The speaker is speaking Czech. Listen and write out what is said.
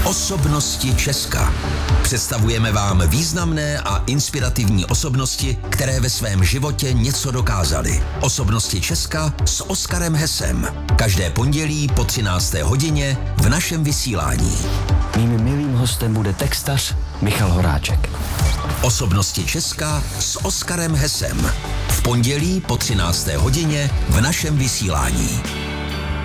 Osobnosti Česka. Představujeme vám významné a inspirativní osobnosti, které ve svém životě něco dokázaly. Osobnosti Česka s Oskarem Hesem. Každé pondělí po 13. hodině v našem vysílání. Mým milým hostem bude textař Michal Horáček. Osobnosti Česka s Oskarem Hesem. V pondělí po 13. hodině v našem vysílání.